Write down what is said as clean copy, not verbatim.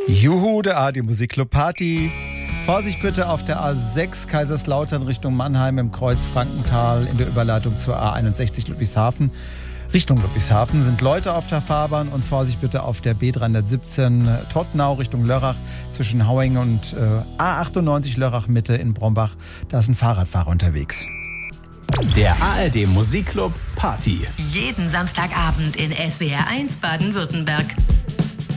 Juhu, der ARD Musikclub Party. Vorsicht bitte auf der A6 Kaiserslautern Richtung Mannheim im Kreuz Frankenthal in der Überleitung zur A61 Ludwigshafen. Richtung Ludwigshafen sind Leute auf der Fahrbahn und Vorsicht bitte auf der B317 Tottenau Richtung Lörrach zwischen Hauing und A98 Lörrach Mitte in Brombach. Da ist ein Fahrradfahrer unterwegs. Der ARD Musikclub Party. Jeden Samstagabend in SWR 1 Baden-Württemberg.